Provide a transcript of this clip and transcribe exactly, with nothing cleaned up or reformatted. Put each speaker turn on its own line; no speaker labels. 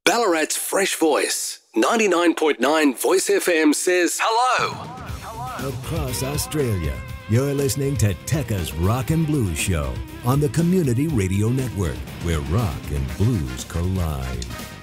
Ballarat's Fresh Voice, ninety-nine point nine Voice F M says hello.
Across Australia, you're listening to Tekka's Rock and Blues Show on the Community Radio Network, where rock and blues collide.